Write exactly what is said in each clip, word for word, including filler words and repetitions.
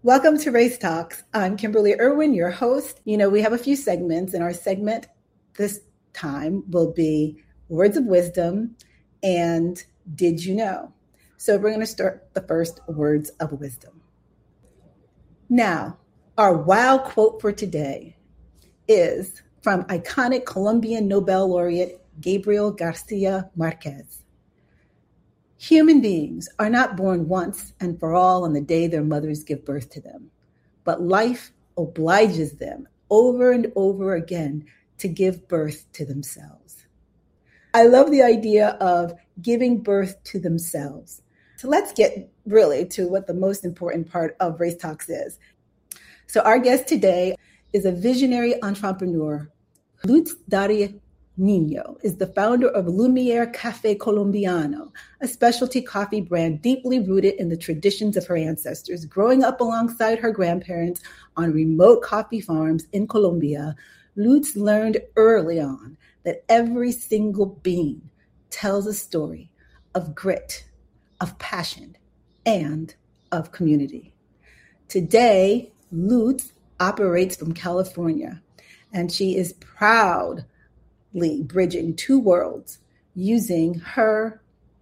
Welcome to Race Talks. I'm Kimberly Irwin, your host. You know, we have a few segments, and our segment this time will be Words of Wisdom and Did You Know? So we're going to start the first Words of Wisdom. Now, our wow quote for today is from iconic Colombian Nobel laureate Gabriel Garcia Marquez. Human beings are not born once and for all on the day their mothers give birth to them, but life obliges them over and over again to give birth to themselves. I love the idea of giving birth to themselves. So let's get really to what the most important part of Race Talks is. So our guest today is a visionary entrepreneur. Lutz Daria Nino is the founder of Lumiere Café Colombiano, a specialty coffee brand deeply rooted in the traditions of her ancestors. Growing up alongside her grandparents on remote coffee farms in Colombia, Lutz learned early on that every single bean tells a story of grit, of passion, and of community. Today, Lutz operates from California, and she is proud bridging two worlds using her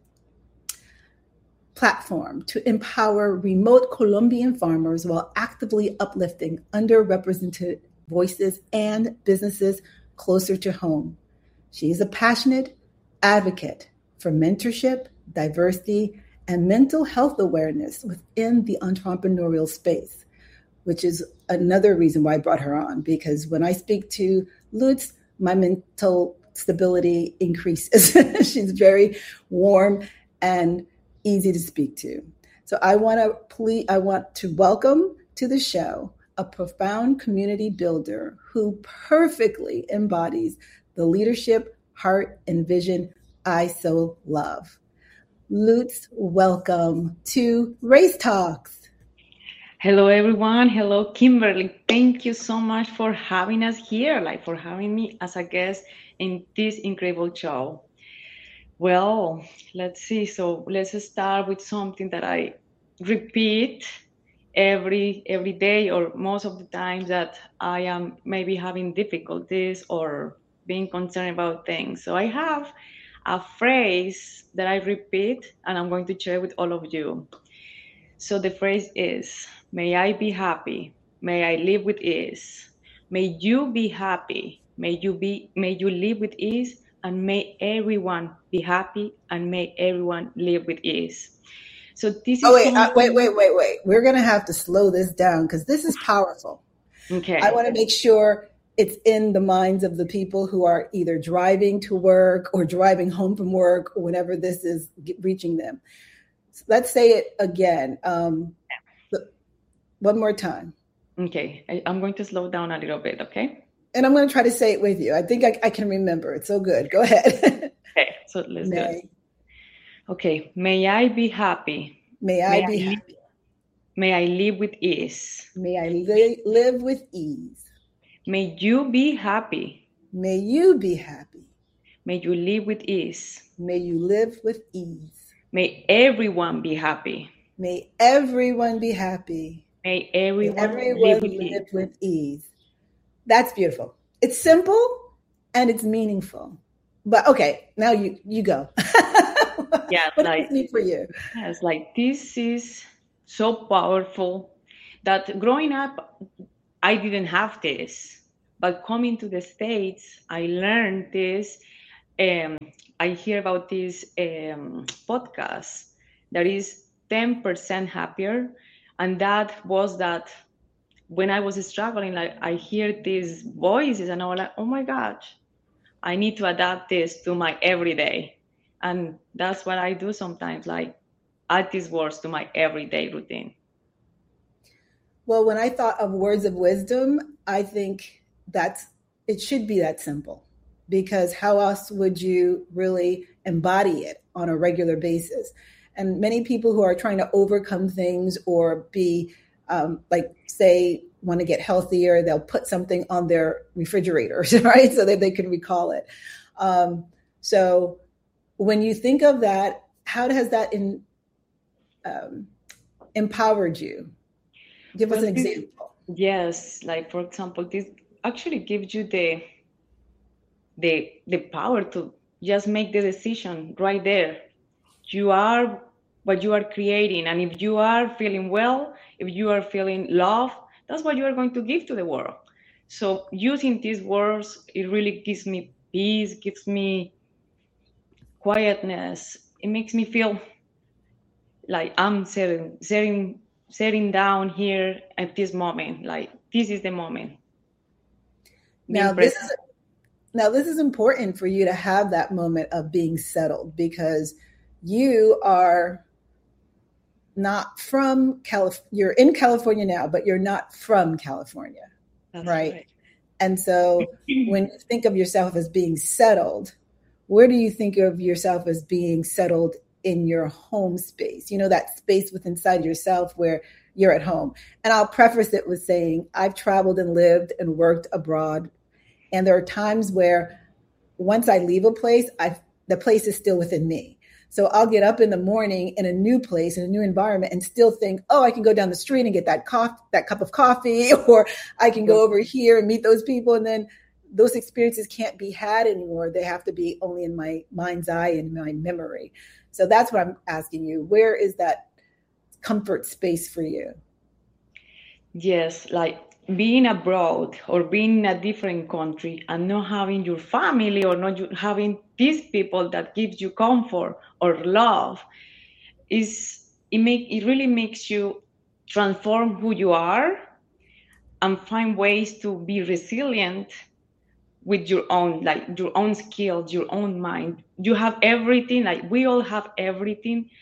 platform to empower remote Colombian farmers while actively uplifting underrepresented voices and businesses closer to home. She is a passionate advocate for mentorship, diversity, and mental health awareness within the entrepreneurial space, which is another reason why I brought her on, because when I speak to Lutz, my mental stability increases. She's very warm and easy to speak to. So I want to please, I want to welcome to the show a profound community builder who perfectly embodies the leadership, heart, and vision I so love. Lutz, welcome to Race Talks. Hello, everyone. Hello, Kimberly. Thank you so much for having us here, like for having me as a guest in this incredible show. Well, let's see. So let's start with something that I repeat every every day or most of the times that I am maybe having difficulties or being concerned about things. So I have a phrase that I repeat and I'm going to share with all of you. So the phrase is, may I be happy, may I live with ease, may you be happy, may you be, may you live with ease, and may everyone be happy, and may everyone live with ease. So this is oh, wait, something... uh, wait, wait, wait, wait. We're going to have to slow this down because this is powerful. Okay. I want to make sure it's in the minds of the people who are either driving to work or driving home from work or whenever this is reaching them. Let's say it again. Um, one more time. Okay. I, I'm going to slow down a little bit, okay? And I'm going to try to say it with you. I think I, I can remember. It's so good. Go ahead. Okay. So let's may. do it. Okay. May I be happy. May I may be I happy. Live, may I live with ease. May I li- live with ease. May you be happy. May you be happy. May you live with ease. May you live with ease. May everyone be happy. May everyone be happy. May everyone, May everyone live, with, live ease. with ease. That's beautiful. It's simple and it's meaningful. But okay, now you you go. Yeah, what like does it mean for you? Yes, like this is so powerful that growing up, I didn't have this, but coming to the States, I learned this. Um, I hear about this um, podcast that is ten percent happier. And that was that when I was struggling, like I hear these voices and I was like, oh my gosh, I need to adapt this to my everyday. And that's what I do sometimes, like add these words to my everyday routine. Well, when I thought of words of wisdom, I think that's, it should be that simple. Because how else would you really embody it on a regular basis? And many people who are trying to overcome things or be um, like, say, want to get healthier, they'll put something on their refrigerators, right? So that they can recall it. Um, so when you think of that, how has that in, um, empowered you? Give us Well, an this, example. yes, like for example, this actually gives you the the the power to just make the decision right there. You are what you are creating, and if you are feeling well, if you are feeling love, that's what you are going to give to the world. So using these words, it really gives me peace, gives me quietness. It makes me feel like I'm sitting, sitting, sitting down here at this moment. Like this is the moment. Now Being this present. is now this is important for you to have that moment of being settled, because you are not from California. You're in California now, but you're not from California, That's right? right. And so when you think of yourself as being settled, where do you think of yourself as being settled in your home space? You know, that space within inside yourself where you're at home. And I'll preface it with saying I've traveled and lived and worked abroad. And there are times where once I leave a place, I the place is still within me. So I'll get up in the morning in a new place, in a new environment, and still think, oh, I can go down the street and get that coffee, that cup of coffee, or I can go over here and meet those people. And then those experiences can't be had anymore. They have to be only in my mind's eye and my memory. So that's what I'm asking you. Where is that comfort space for you? Yes, like being abroad or being in a different country and not having your family or not having these people that gives you comfort or love is it make it really makes you transform who you are and find ways to be resilient with your own like your own skills, your own mind. You have everything, like we all have everything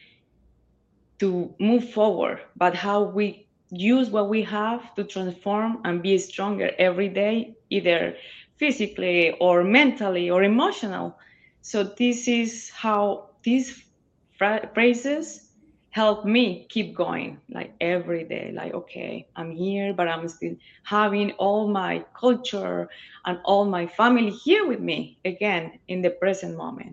to move forward, but how we use what we have to transform and be stronger every day, either physically or mentally or emotional. So this is how these phrases help me keep going, like every day, like, okay, I'm here, but I'm still having all my culture and all my family here with me again in the present moment.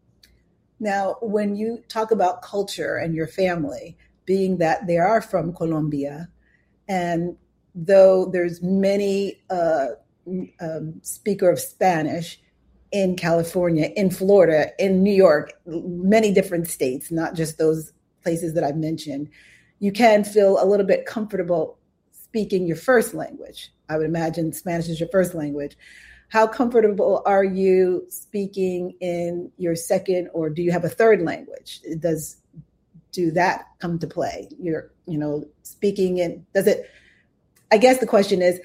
Now, when you talk about culture and your family, being that they are from Colombia, and though there's many uh, um, speaker of Spanish in California, in Florida, in New York, many different states, not just those places that I've mentioned, you can feel a little bit comfortable speaking your first language. I would imagine Spanish is your first language. How comfortable are you speaking in your second, or do you have a third language? Does do that come to play? You're, you know, speaking in, does it, I guess the question is,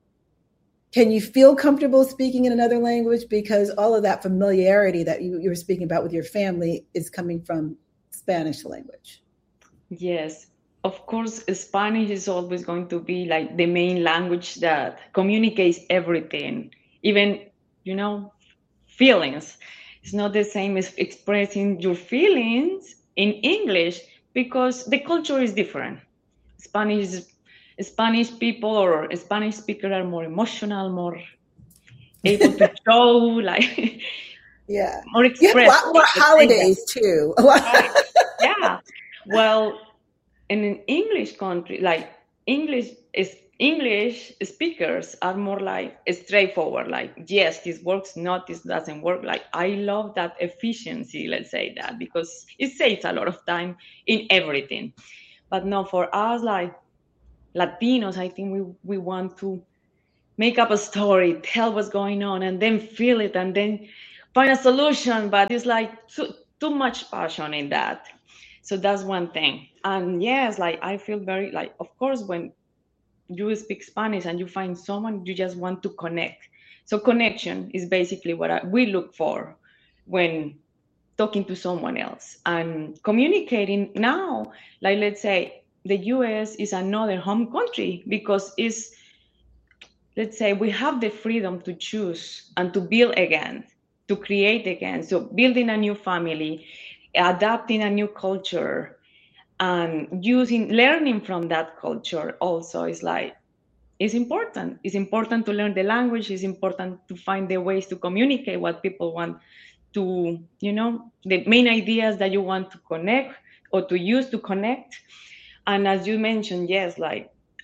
can you feel comfortable speaking in another language? Because all of that familiarity that you, you were speaking about with your family is coming from Spanish language. Yes, of course, Spanish is always going to be like the main language that communicates everything, even, you know, feelings. It's not the same as expressing your feelings in English because the culture is different. Spanish, Spanish people or Spanish speakers are more emotional, more able to show, like, yeah, more you have a lot expressive. more holidays too. Right. Yeah. Well, in an English country, like English is English speakers are more like straightforward, like, yes, this works, not this doesn't work. Like, I love that efficiency, let's say that, because it saves a lot of time in everything. But no, for us, like Latinos, I think we, we want to make up a story, tell what's going on, and then feel it, and then find a solution. But it's like too, too much passion in that. So that's one thing. And yes, like I feel very like, of course, when you speak Spanish and you find someone, you just want to connect. So connection is basically what I, we look for when talking to someone else and communicating now. Like, let's say the U S is another home country because it's, let's say, we have the freedom to choose and to build again, to create again. So building a new family, adapting a new culture, and using learning from that culture also is like, it's important. It's important to learn the language. It's important to find the ways to communicate what people want to, you know, the main ideas that you want to connect or to use to connect. And as you mentioned, yes, like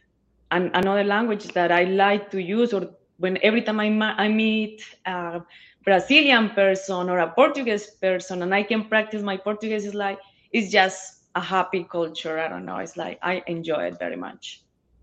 and another language that I like to use, or when every time I, ma- I meet a Brazilian person or a Portuguese person and I can practice my Portuguese, is like, it's just a happy culture. I don't know. It's like, I enjoy it very much.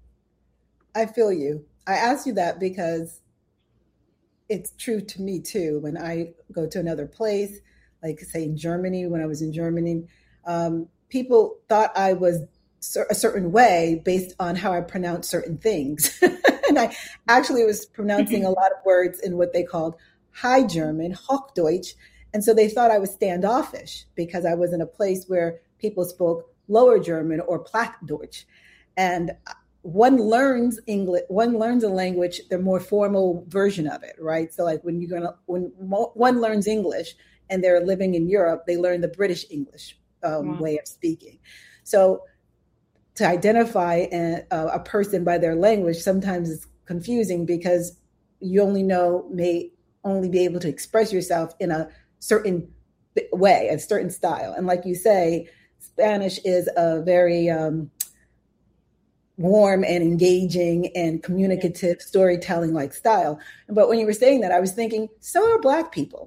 I feel you. I asked you that because it's true to me too. When I go to another place, like say in Germany, when I was in Germany, um, people thought I was a certain way based on how I pronounced certain things. And I actually was pronouncing a lot of words in what they called High German, Hochdeutsch. And so they thought I was standoffish because I was in a place where people spoke Lower German or Plattdeutsch. And one learns English, one learns a language, the more formal version of it, right? So like when you're gonna, when one learns English and they're living in Europe, they learn the British English um, wow. way of speaking. So to identify a, a person by their language sometimes it's confusing because you only know, may only be able to express yourself in a certain way, a certain style. And like you say, Spanish is a very um, warm and engaging and communicative storytelling like style. But when you were saying that, I was thinking, so are Black people.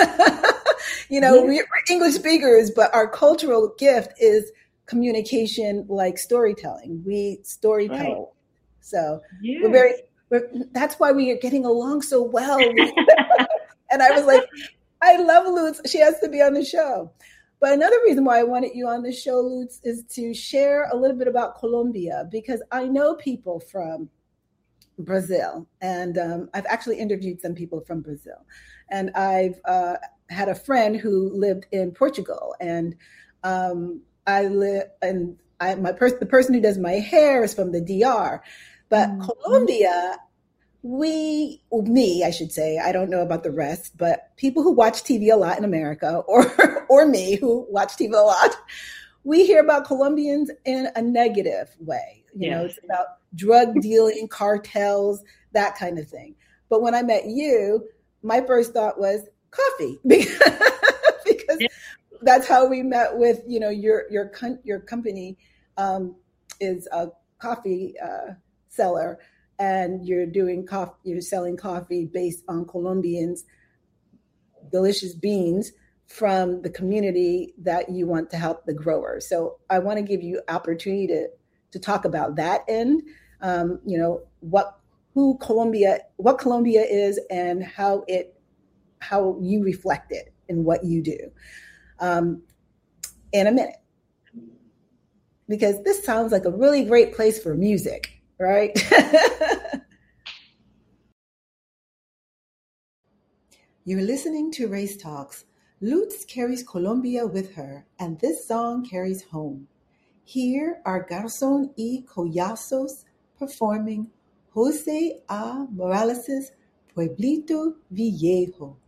You know, yeah. we're English speakers, but our cultural gift is communication like storytelling. We storytell. Right. So yes. we're very, we're, that's why we are getting along so well. And I was like, I love Lutz. She has to be on the show. But another reason why I wanted you on the show, Lutz, is to share a little bit about Colombia, because I know people from Brazil, and um, I've actually interviewed some people from Brazil. And I've uh, had a friend who lived in Portugal, and um, I live, and I, my person, the person who does my hair is from the D R. But mm-hmm. Colombia, we, me, I should say, I don't know about the rest, but people who watch T V a lot in America, or or me who watch T V a lot, we hear about Colombians in a negative way. You yeah. know, it's about drug dealing, cartels, that kind of thing. But when I met you, my first thought was coffee, because, because yeah. that's how we met with, you know, your your your company um, is a coffee uh, seller. And you're doing coffee, you're selling coffee based on Colombians' delicious beans from the community that you want to help the growers. So I want to give you opportunity to, to talk about that end, um, you know, what, who Colombia, what Colombia is and how it, how you reflect it in what you do um, in a minute. Because this sounds like a really great place for music. Right? You're listening to Race Talks. Lutz carries Colombia with her, and this song carries home. Here are Garzón y Collazos performing Jose A. Morales' Pueblito Viejo.